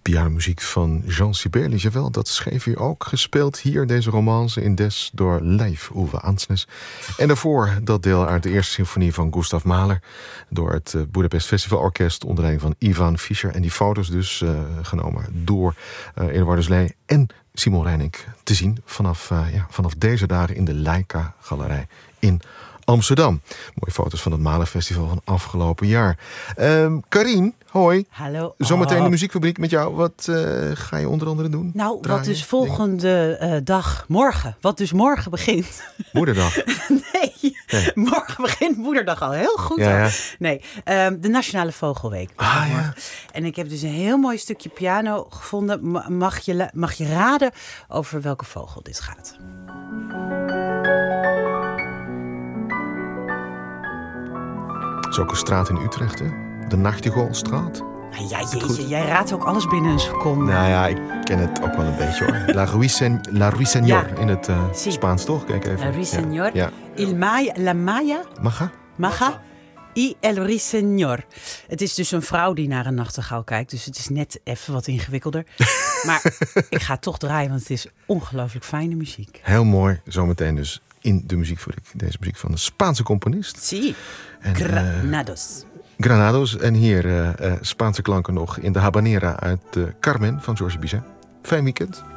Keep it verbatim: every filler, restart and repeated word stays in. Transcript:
Pianomuziek van Jean Sibelius, jawel, dat schreef hij ook. Gespeeld hier, deze romance in Des door Leif Ove Ansnes. En daarvoor dat deel uit de eerste symfonie van Gustav Mahler door het Budapest Festival Orkest onder leiding van Ivan Fischer. En die foto's dus uh, genomen door uh, Eduard Desley en Simon Reininck te zien vanaf, uh, ja, vanaf deze dagen in de Leica Galerij in Amsterdam. Mooie foto's van het Mahlerfestival van afgelopen jaar. Um, Carien, hoi. Hallo. Zometeen oh. de muziekfabriek met jou. Wat uh, ga je onder andere doen? Nou, Draaien, wat dus volgende uh, dag, morgen. Wat dus morgen begint. Moederdag. nee, nee, morgen begint Moederdag al. Heel goed. Ja, ja. Nee, um, de Nationale Vogelweek. Ah, ja. En ik heb dus een heel mooi stukje piano gevonden. Mag je, mag je raden over welke vogel dit gaat? Het is ook een straat in Utrecht, hè? De Nachtigallstraat. Nou ja, jeetje, jij raadt ook alles binnen een seconde. Nou ja, ik ken het ook wel een beetje, hoor. La Ruisen, La Ruiseñor ja. in het uh, sí. Spaans, toch? Kijk even. La Ruiseñor. Ja. Ja. Il Maya, La Maya. Maga? Maga. Y el Ruiseñor. Het is dus een vrouw die naar een nachtegaal kijkt. Dus het is net even wat ingewikkelder. Maar ik ga het toch draaien, want het is ongelooflijk fijne muziek. Heel mooi. Zometeen dus in de muziekfabriek. Deze muziek van een Spaanse componist. Sí. En, Granados. Uh, Granados. En hier uh, uh, Spaanse klanken nog in de Habanera uit uh, Carmen van Georges Bizet. Fijn weekend.